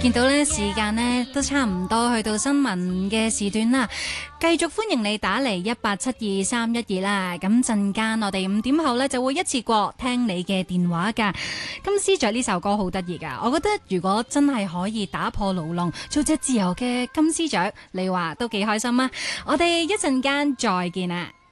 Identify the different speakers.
Speaker 1: 見到咧時間呢都差唔多去到新聞嘅時段啦，繼續歡迎你打嚟1872312啦。咁陣間我哋5點後呢就會一次過聽你嘅電話噶。金絲雀呢首歌好得意噶，我覺得如果真係可以打破牢籠，做隻自由嘅金絲雀，你話都幾開心啊！我哋一陣間再見啦。